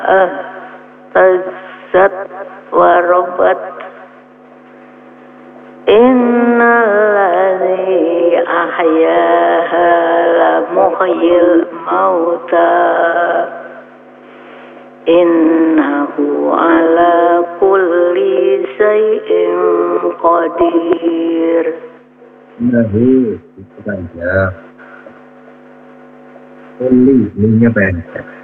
اهتزت وربت إن الذي أحياها لمحيي الموتى إنه على كل شيء قدير. Innahu itu saja. Kulli, ini pendek.